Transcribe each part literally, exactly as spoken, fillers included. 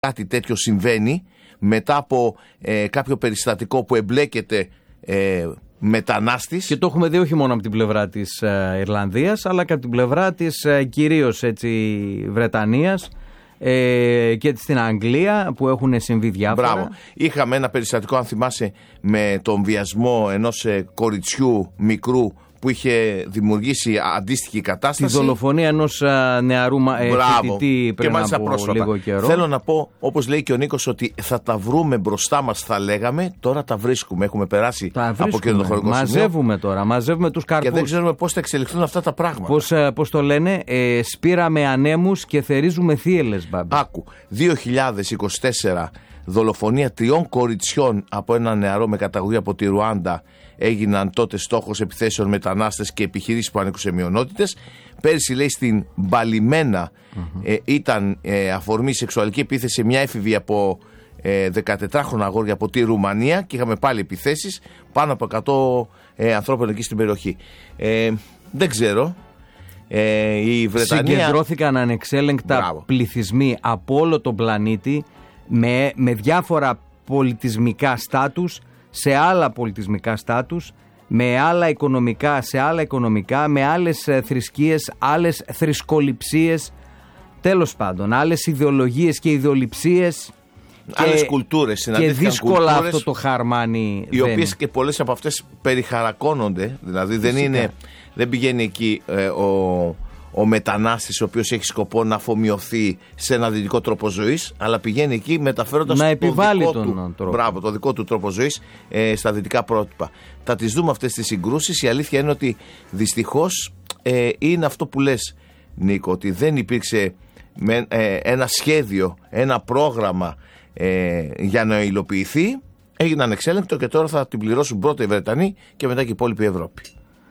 κάτι τέτοιο συμβαίνει μετά από ε, κάποιο περιστατικό που εμπλέκεται ε, μετανάστης. Και το έχουμε δει όχι μόνο από την πλευρά της ε, Ιρλανδίας, αλλά και από την πλευρά της ε, κυρίως έτσι, Βρετανίας ε, και στην Αγγλία που έχουν συμβεί διάφορα. Μπράβο. Είχαμε ένα περιστατικό, αν θυμάσαι, με τον βιασμό ενός ε, κοριτσιού μικρού που είχε δημιουργήσει αντίστοιχη κατάσταση. Τη δολοφονία ενός νεαρού ε, φοιτητή πριν από πρόσφατα. Λίγο καιρό. Θέλω να πω, όπως λέει και ο Νίκος, ότι θα τα βρούμε μπροστά μας, θα λέγαμε. Τώρα τα βρίσκουμε. Έχουμε περάσει από καινοτοχωρικό σημείο. Μαζεύουμε τώρα, μαζεύουμε τους καρπούς. Και δεν ξέρουμε πώς θα εξελιχθούν αυτά τα πράγματα. Πώς, πώς το λένε, ε, σπήραμε ανέμους και θερίζουμε θύελες, μπάμπη. Άκου, δύο χιλιάδες είκοσι τέσσερα δολοφονία τριών κοριτσιών από ένα νεαρό με καταγωγή από τη Ρουάντα έγιναν τότε στόχος επιθέσεων μετανάστες και επιχειρήσεις που ανήκουν σε μειονότητες. Πέρυσι, λέει, στην Μπαλιμένα mm-hmm. ε, ήταν ε, αφορμή σεξουαλική επίθεση σε μια έφηβη από ε, δεκατετράχρονα αγόρια από τη Ρουμανία και είχαμε πάλι επιθέσεις πάνω από εκατό ε, ανθρώπων εκεί στην περιοχή. Ε, δεν ξέρω. Ε, η Βρετανία... Συγκεντρώθηκαν ανεξέλεγκτα Μπράβο. πληθυσμοί από όλο τον πλανήτη με, με διάφορα πολιτισμικά στάτους, σε άλλα πολιτισμικά στάτους, με άλλα οικονομικά, σε άλλα οικονομικά, με άλλες θρησκείες, άλλες θρησκοληψίες, τέλος πάντων, άλλες ιδεολογίες και ιδεολειψίες. Άλλες κουλτούρες. Και δύσκολα κουλτούρες, αυτό το χαρμάνι. Οι οποίες και πολλές από αυτές περιχαρακώνονται, δηλαδή δεν, είναι, δεν πηγαίνει εκεί ε, ο... ο μετανάστης ο οποίος έχει σκοπό να αφομοιωθεί σε ένα δυτικό τρόπο ζωής, αλλά πηγαίνει εκεί μεταφέροντας να το επιβάλλει δικό τον του, τρόπο. Μπράβο, το δικό του τρόπο ζωής ε, στα δυτικά πρότυπα. Θα τις δούμε αυτές τις συγκρούσεις. Η αλήθεια είναι ότι δυστυχώς ε, είναι αυτό που λες, Νίκο, ότι δεν υπήρξε με, ε, ένα σχέδιο, ένα πρόγραμμα ε, για να υλοποιηθεί. Έγινε ανεξέλεγκτο και τώρα θα την πληρώσουν πρώτα οι Βρετανοί και μετά και η υπόλοιπη Ευρώπη.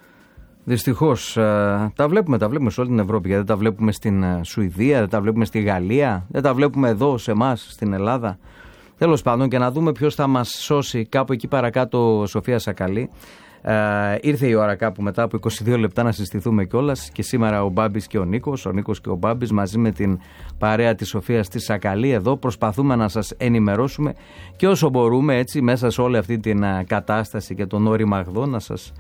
Δυστυχώς, ε, τα βλέπουμε, τα βλέπουμε σε όλη την Ευρώπη, γιατί δεν τα βλέπουμε στην Σουηδία, δεν τα βλέπουμε στη Γαλλία, δεν τα βλέπουμε εδώ σε εμάς, στην Ελλάδα. Τέλος πάντων, και να δούμε ποιος θα μας σώσει κάπου εκεί παρακάτω, Σοφία Σακαλή. Ε, ήρθε η ώρα κάπου μετά από είκοσι δύο λεπτά να συστηθούμε κιόλας και σήμερα ο Μπάμπης και ο Νίκος, ο Νίκος και ο Μπάμπης μαζί με την παρέα της Σοφίας της Σακαλή εδώ προσπαθούμε να σας ενημερώσουμε και όσο μπορούμε έτσι μέσα σε όλη αυτή την κατάσταση και τον όριμαγδό να σας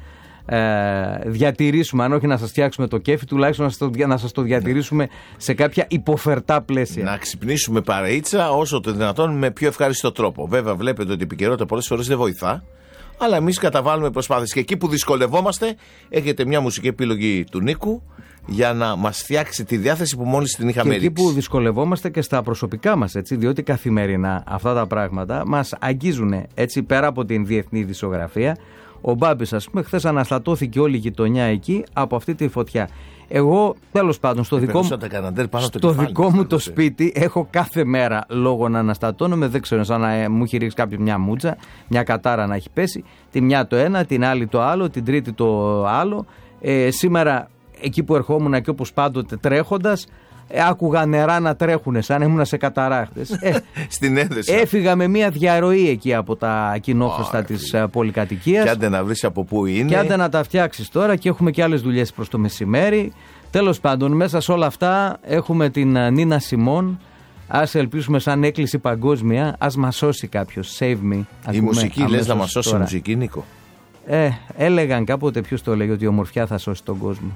Ε, διατηρήσουμε, αν όχι να σας φτιάξουμε το κέφι, τουλάχιστον να σας το, να σας το διατηρήσουμε σε κάποια υποφερτά πλαίσια. Να ξυπνήσουμε παρεΐτσα όσο το δυνατόν με πιο ευχάριστο τρόπο. Βέβαια, βλέπετε ότι η επικαιρότητα πολλές φορές δεν βοηθά, αλλά εμείς καταβάλουμε προσπάθειες. Και εκεί που δυσκολευόμαστε, έχετε μια μουσική επιλογή του Νίκου για να μας φτιάξει τη διάθεση που μόλις την είχαμε ρίξει. Και εκεί που δυσκολευόμαστε και στα προσωπικά μας, έτσι, διότι καθημερινά αυτά τα πράγματα μας αγγίζουν, έτσι, πέρα από την διεθνή δισογραφία. Ο Μπάμπης, ας πούμε, χθες αναστατώθηκε όλη η γειτονιά εκεί από αυτή τη φωτιά. Εγώ, τέλος πάντων, στο δικό μου, στο δικό μου το σπίτι έχω κάθε μέρα λόγο να αναστατώνομαι. Δεν ξέρω, σαν να μου έχει ρίξει κάποιο μια μούτσα, μια κατάρα να έχει πέσει. Τη μια το ένα, την άλλη το άλλο, την τρίτη το άλλο. Ε, σήμερα, εκεί που ερχόμουν και όπως πάντοτε τρέχοντας, Ε, άκουγα νερά να τρέχουνε σαν ήμουν σε καταράχτες. Ε, Στην έδεσα. Έφυγα με μια διαρροή εκεί από τα κοινόχρηστα oh, της uh, πολυκατοικίας. Και άντε να βρεις από πού είναι. Και άντε να τα φτιάξεις τώρα και έχουμε και άλλες δουλειές προς το μεσημέρι. Τέλος πάντων, μέσα σε όλα αυτά έχουμε την uh, Νίνα Σιμών. Ας ελπίσουμε σαν έκκληση παγκόσμια, ας μας σώσει κάποιος. Save me. Η μουσική, λες να μας σώσει η μουσική, Νίκο. Ε, έλεγαν κάποτε, ποιος το έλεγε, ότι η ομορφιά θα σώσει τον κόσμο.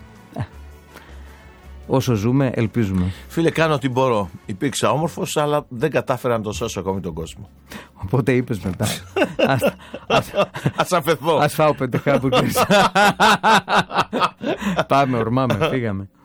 Όσο ζούμε, ελπίζουμε. Φίλε, κάνω ό,τι μπορώ. Υπήρξα όμορφος, αλλά δεν κατάφερα να τον σώσω ακόμη τον κόσμο. Οπότε είπες μετά. ας, ας, ας αφαιθώ. Ας φάω πέντε χάμπουργκερς. Πάμε, ορμάμε, φύγαμε.